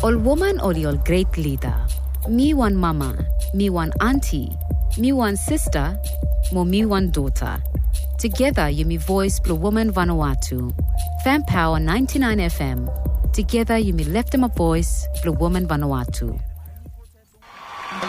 Ol woman ol great leader. Me one mama, me one auntie, me one sister, mo me one daughter. Together you me voice Blue Woman Vanuatu. Fan Power 99 FM. Together you me left them a voice Blue Woman Vanuatu.